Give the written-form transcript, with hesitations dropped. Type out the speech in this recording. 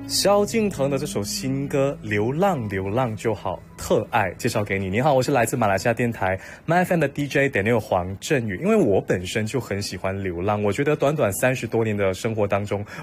萧敬腾的这首新歌《流浪流浪就好》特爱介绍给你。你好，我是来自马来西亚电台 MyFM 的 DJ Daniel 黄振宇。因为我本身就很喜欢流浪，我觉得短短30多年的生活当中，